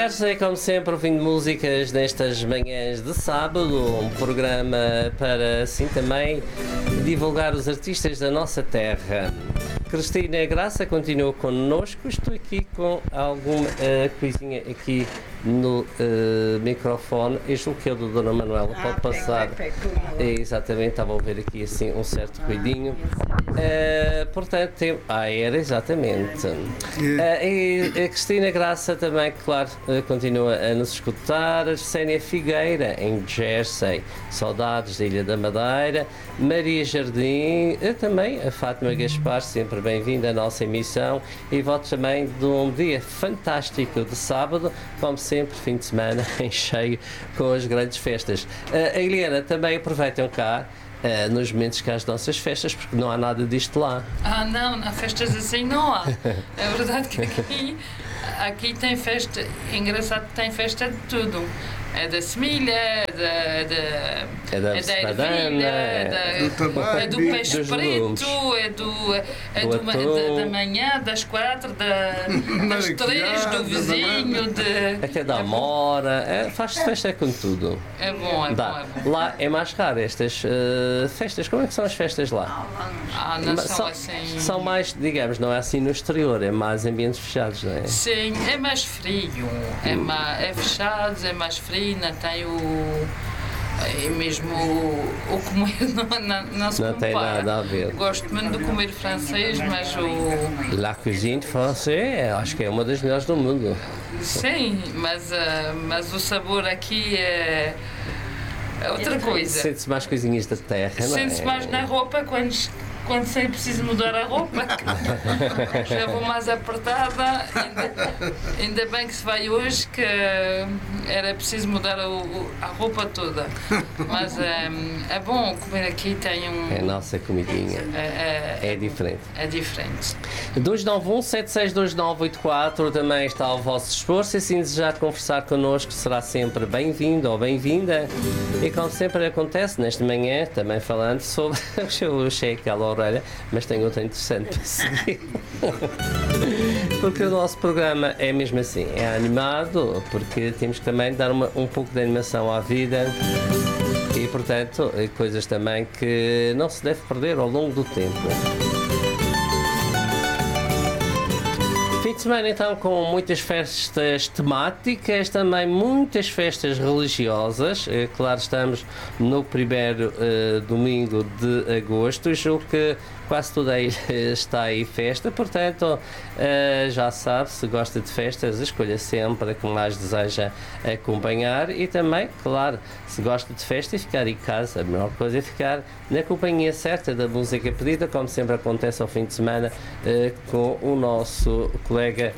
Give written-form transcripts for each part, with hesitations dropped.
Jersey, como sempre, ouvindo músicas nestas manhãs de sábado, um programa para assim também divulgar os artistas da nossa terra. Cristina Graça continua connosco, estou aqui com alguma coisinha aqui no microfone, e julgo que é do Dona Manuela, pode passar. Exatamente, estava a ouvir aqui assim um certo ruidinho. Portanto, era exatamente. E a Cristina Graça também, claro, continua a nos escutar. A Sénia Figueira, em Jersey, saudades da Ilha da Madeira. Maria Jardim, também a Fátima Gaspar, sempre bem-vinda à nossa emissão. E voto também de um dia fantástico de sábado, como sempre, fim de semana em cheio com as grandes festas. A Helena também aproveitam cá. Nos momentos que há as nossas festas, porque não há nada disto lá. Não, há festas assim não há. É verdade que aqui tem festa, é engraçado que tem festa de tudo. É da semilha, é da ervilha, é do peixe preto, da manhã, das 4, das 3, do vizinho, até da amora, faz-se festa com tudo. É bom. Lá é mais raro estas festas. Como é que são as festas lá? Não são assim. São mais, digamos, não é assim no exterior, é mais ambientes fechados, não é? Sim, é mais frio, é fechado, é mais frio. Não tem mesmo o comer não se compara. Não tem nada a ver. Gosto muito de comer francês, mas La cuisine française, acho que é uma das melhores do mundo. Sim, mas o sabor aqui é outra coisa. Sente-se mais coisinhas da terra, não é? Sente-se mais na roupa quando sei preciso mudar a roupa, já vou mais apertada. Ainda bem que se vai hoje, que era preciso mudar a roupa toda. Mas é bom comer aqui, tem É a nossa comidinha. É diferente. É diferente. 291-762984 também está ao vosso dispor. Se assim desejar conversar connosco, será sempre bem-vindo ou bem-vinda. E como sempre acontece, nesta manhã, também falando sobre o cheque à orelha, mas tem outra interessante para seguir. Porque o nosso programa é mesmo assim, é animado, porque temos que também dar um pouco de animação à vida e, portanto, coisas também que não se deve perder ao longo do tempo. Fim de semana então com muitas festas temáticas, também muitas festas religiosas. Claro, estamos no primeiro domingo de agosto, julgo que quase tudo aí está aí festa, portanto já sabe, se gosta de festas, escolha sempre a que mais deseja acompanhar. E também, claro, se gosta de festa e ficar em casa, a melhor coisa é ficar na companhia certa da música pedida, como sempre acontece ao fim de semana com o nosso colega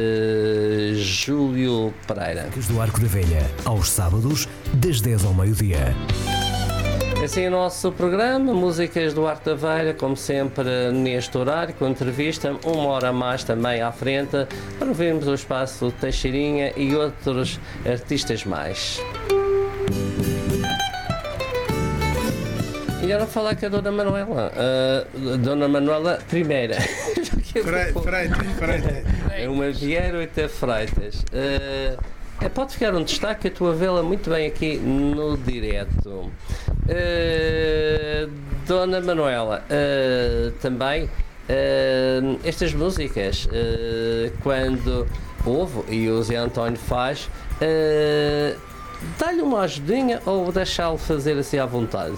Júlio Pereira. Do Arco da Velha, aos sábados, das 10 ao meio-dia. Assim o nosso programa, músicas do Arco da Velha, como sempre neste horário, com entrevista, uma hora a mais também à frente, para ouvirmos o espaço Teixeirinha e outros artistas mais. E agora falar com a Dona Manuela, Dona Manuela Primeira. Freitas. É uma Vieira, outra Freitas. Pode ficar um destaque, eu estou a vê-la muito bem aqui no direto. Dona Manuela, também estas músicas, quando ouve e o Zé António faz, dá-lhe uma ajudinha ou deixá-lo fazer assim à vontade?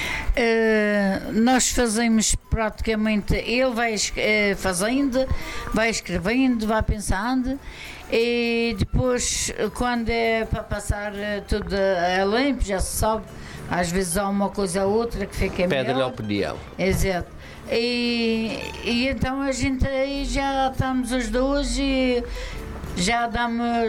Nós fazemos praticamente, ele vai fazendo, vai escrevendo, vai pensando, e depois, quando é para passar tudo a limpo, já se sabe, às vezes há uma coisa ou outra que fica melhor. Pede-lhe a opinião. Exato. E então a gente aí já estamos os dois e já dou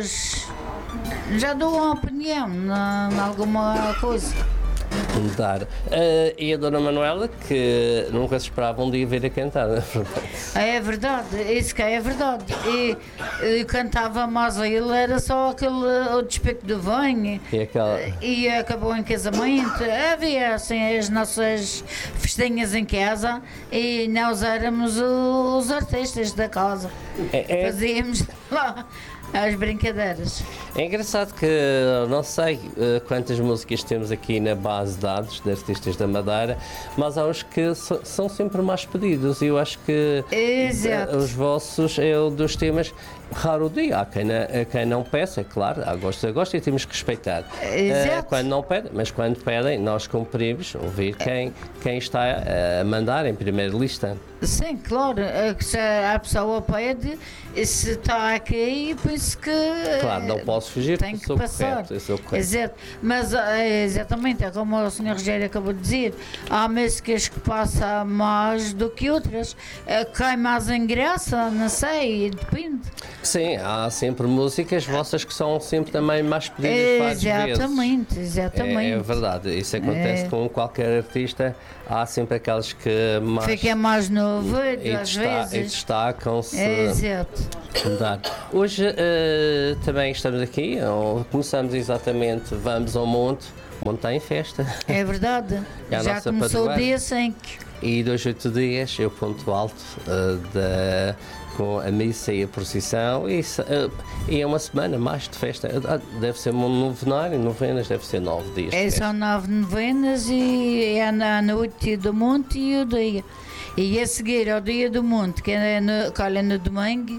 uma opinião em alguma coisa. Dar. E a Dona Manuela, que nunca se esperava um dia ver a cantar, não é verdade? É verdade, isso que é verdade. E cantava mais a ele, era só aquele o despeito do vinho e acabou em casamento. Havia assim as nossas festinhas em casa e nós éramos os artistas da casa. Fazíamos. lá às brincadeiras. É engraçado que não sei quantas músicas temos aqui na base de dados de artistas da Madeira, mas há uns que são sempre mais pedidos e eu acho que os vossos é um dos temas raro dia. Há quem não peça, é claro, há gosto e temos que respeitar. Quando não pedem, mas quando pedem, nós cumprimos ouvir quem está a mandar em primeira lista. Sim, claro, se a pessoa pede, se está aqui, penso que. Claro, não posso fugir, tem que passar. Exato. Mas exatamente, é como o Sr. Rogério acabou de dizer, há músicas que passam mais do que outras. Quem mais engraça, não sei, depende. Sim, há sempre músicas vossas que são sempre também mais pedidas várias vezes. Exatamente. É verdade, isso acontece com qualquer artista. Há sempre aqueles que mais... Fica mais novo, às vezes. E destacam-se. Exato. Hoje também estamos aqui, começamos exatamente, vamos ao monte. O monte está em festa. É verdade. Já começou o dia 5. E 2 8 dias é o ponto alto com a missa e a procissão, e é uma semana mais de festa. Deve ser um novenário, novenas, deve ser 9 dias. São 9 novenas e é na noite do monte e o dia. E a seguir ao dia do monte, que é no domingo,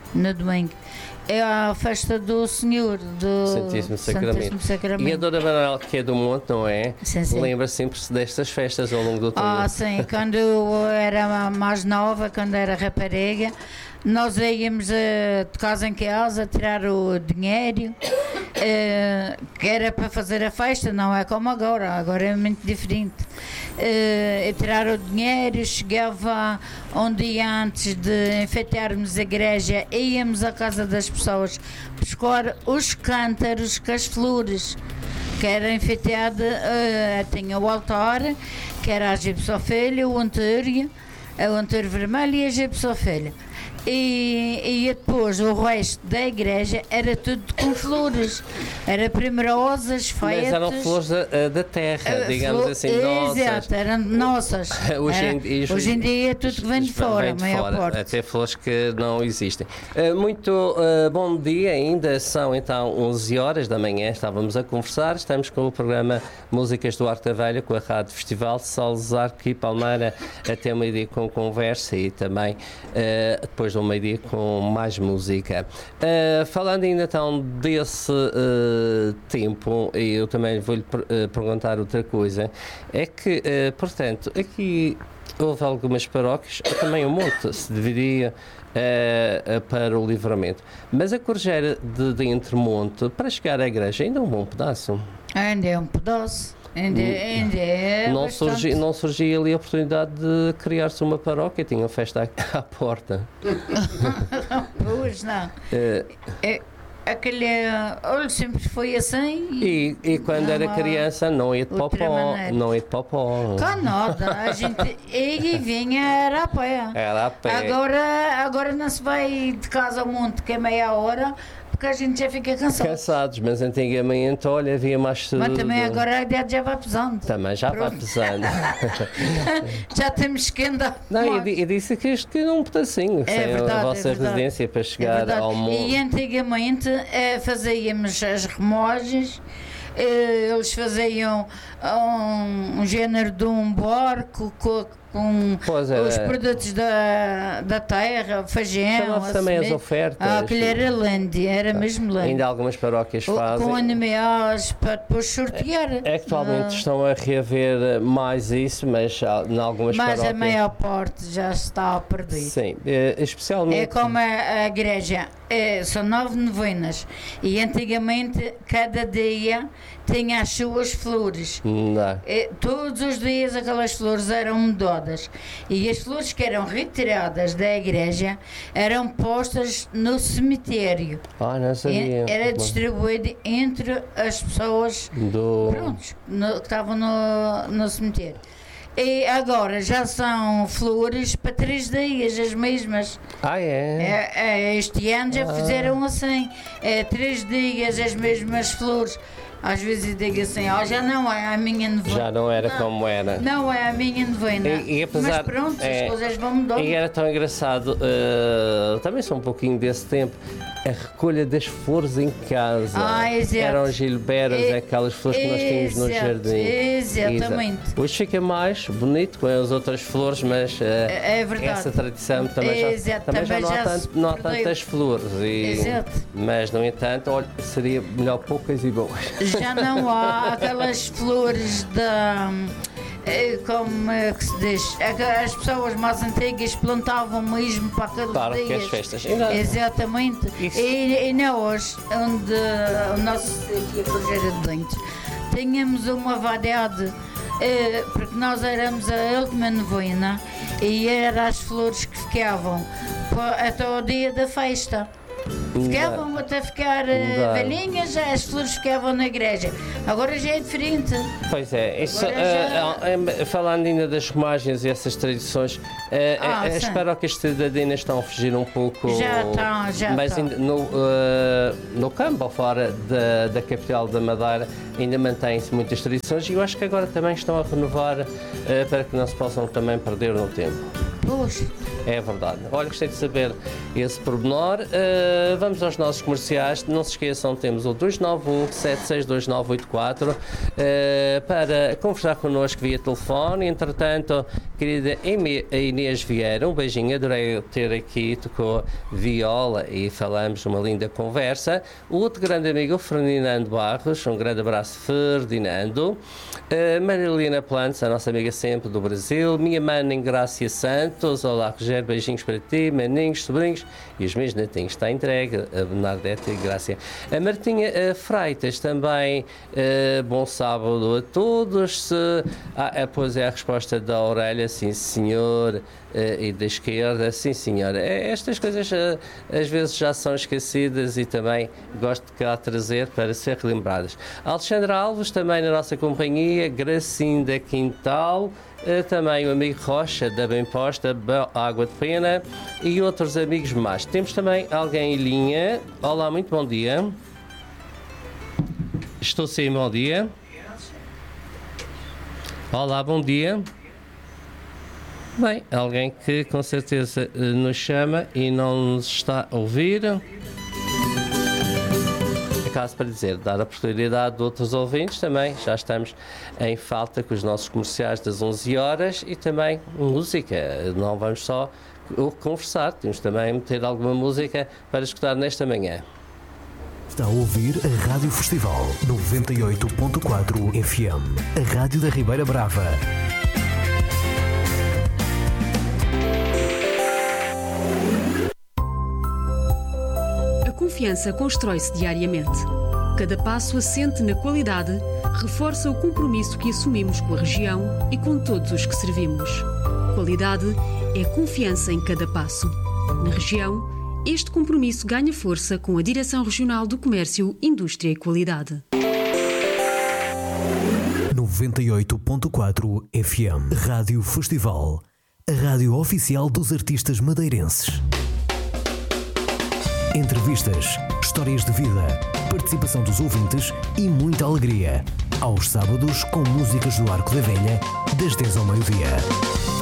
é a festa do Senhor, do Santíssimo Sacramento. E a Dona Manuel, que é do monte, não é? Sim. Lembra sempre destas festas ao longo do tempo. Sim, quando eu era mais nova, quando era rapariga, nós íamos de casa em casa tirar o dinheiro, que era para fazer a festa, não é como agora é muito diferente. Tirar o dinheiro, chegava um dia antes de enfeitarmos a igreja, íamos à casa das pessoas buscar os cântaros com as flores, que era enfeitado, tinha o altar, que era a gipsofilha, o antúrio vermelho e a gipsofilha. E depois o resto da igreja era tudo com flores, era primrosas, feitas. Mas eram flores da terra, digamos assim, nossas. Exato, eram nossas. Hoje em dia é tudo que vem de fora, a maior parte. Até flores que não existem. Muito bom dia, ainda são então 11 horas da manhã, estávamos a conversar, estamos com o programa Músicas do Arco da Velha, com a Rádio Festival de Salzar, aqui Palmeira, até o meio-dia com conversa e também depois do meio-dia com mais música. Falando ainda então desse tempo, e eu também vou-lhe perguntar outra coisa, é que, portanto, aqui houve algumas paróquias, também o monte se dividia para o Livramento, mas a Corjeira de Entremonte, para chegar à igreja, ainda é um bom pedaço. Ainda é um pedaço. Ainda é não surgia ali a oportunidade de criar-se uma paróquia, tinha festa à porta. Pois não. Olha, sempre foi assim. E quando era criança não ia de popó. Cá nada, a gente ia e vinha, era a pé. Agora não se vai de casa ao monte, que é meia hora, porque a gente já fica cansados, mas antigamente, olha, havia mais... Mas também agora a idade já vai pesando. Também já vai pesando. Já temos que andar. Não, e disse que isto é um pedacinho, a vossa residência para chegar ao monte. E antigamente fazíamos as remogens, eles faziam um género de um barco com os produtos da terra, feijão, também as ofertas. Aquilo era lândia, era mesmo lândia. Ainda algumas paróquias fazem. Com animais para depois sortear. Atualmente estão a reaver mais isso, mas em algumas paróquias... Mas a maior parte já está a perder. Sim, especialmente... É como a igreja, são 9 novenas, e antigamente cada dia tinha as suas flores. Todos os dias aquelas flores eram mudadas, e as flores que eram retiradas da igreja eram postas no cemitério. Não sabia. Era distribuído entre as pessoas que estavam no cemitério. E agora já são flores para 3 dias, as mesmas. Este ano já fizeram assim, 3 dias as mesmas flores. Às vezes digo assim, já não é a minha novena. Já não era como era. Não é a minha novena. Mas pronto, as coisas vão mudando. E era tão engraçado, também sou um pouquinho desse tempo, a recolha das flores em casa. Exato. Eram gilberas, aquelas flores que nós tínhamos no jardim. Exatamente. Exato. Hoje fica mais bonito com as outras flores, mas essa tradição também já não há tantas flores. Mas, no entanto, olha, seria melhor poucas e boas. Já não há aquelas flores como é que se diz? As pessoas mais antigas plantavam mesmo para aqueles dias. As festas. Exatamente. E nós, onde o nosso aqui a Cruzeira de Dentes, tínhamos uma variedade, porque nós éramos a última novena e eram as flores que ficavam até o dia da festa. Ficavam até ficar velhinhas, as flores ficavam na igreja. Agora já é diferente. Pois é, isso, falando ainda das romagens e essas tradições, espero que as cidadanias estão a fugir um pouco. Mas no campo ou fora da capital da Madeira ainda mantêm-se muitas tradições e eu acho que agora também estão a renovar para que não se possam também perder no tempo. Puxa. É verdade. Olha, gostei de saber esse pormenor. Vamos aos nossos comerciais. Não se esqueçam, temos o 291-762984 para conversar connosco via telefone. Entretanto, querida Inês Vieira, um beijinho. Adorei ter aqui, tocou viola e falamos uma linda conversa. O outro grande amigo, Ferdinando Barros. Um grande abraço, Ferdinando. Marilena Plantes, a nossa amiga sempre do Brasil. Minha mãe, Ingrácia Santos. Olá, Rogério. Beijinhos para ti, maninhos, sobrinhos e os meus netinhos. Está entregue, a Bernadette e Grácia. A Martinha Freitas também, bom sábado a todos. Pois é a resposta da Aurélia, sim senhor, e da esquerda, sim senhora. Estas coisas às vezes já são esquecidas e também gosto de cá trazer para ser relembradas. Alexandra Alves também na nossa companhia, Gracinda Quintal, também o amigo Rocha da Bem Posta, Água de Pena e outros amigos mais. Temos também alguém em linha. Olá, muito bom dia. Estou sim, bom dia. Olá, bom dia. Bem, alguém que com certeza nos chama e não nos está a ouvir. Acaso para dizer, dar a oportunidade de outros ouvintes também, já estamos em falta com os nossos comerciais das 11 horas e também música, não vamos só conversar, temos também meter alguma música para escutar nesta manhã. Está a ouvir a Rádio Festival 98.4 FM, a Rádio da Ribeira Brava. A confiança constrói-se diariamente. Cada passo assente na qualidade reforça o compromisso que assumimos com a região e com todos os que servimos. Qualidade é confiança em cada passo. Na região, este compromisso ganha força com a Direção Regional do Comércio, Indústria e Qualidade. 98.4 FM, Rádio Festival, a rádio oficial dos artistas madeirenses. Entrevistas, histórias de vida, participação dos ouvintes e muita alegria. Aos sábados, com músicas do Arco da Velha, das 10 ao meio-dia.